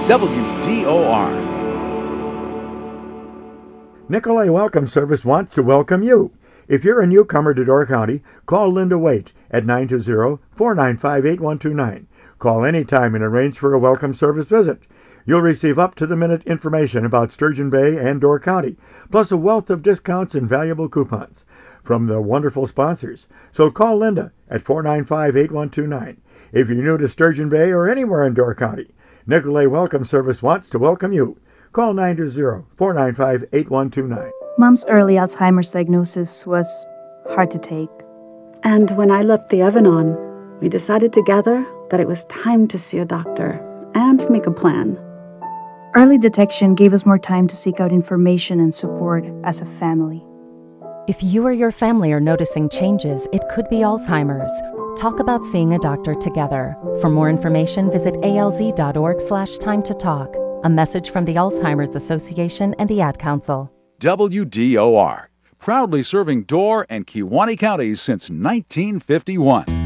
WDOR. Nicolay Welcome Service wants to welcome you. If you're a newcomer to Door County, call Linda Waite at 920-495-8129. Call anytime and arrange for a welcome service visit. You'll receive up-to-the-minute information about Sturgeon Bay and Door County, plus a wealth of discounts and valuable coupons from the wonderful sponsors. So call Linda at 495-8129. If you're new to Sturgeon Bay or anywhere in Door County, Nicolay Welcome Service wants to welcome you. Call 920-495-8129. Mom's early Alzheimer's diagnosis was hard to take. And when I left the oven on, we decided together that it was time to see a doctor and make a plan. Early detection gave us more time to seek out information and support as a family. If you or your family are noticing changes, it could be Alzheimer's. Talk about seeing a doctor together. For more information, visit alz.org/time to talk. A message from the Alzheimer's Association and the Ad Council. WDOR, proudly serving Door and Kewaunee counties since 1951.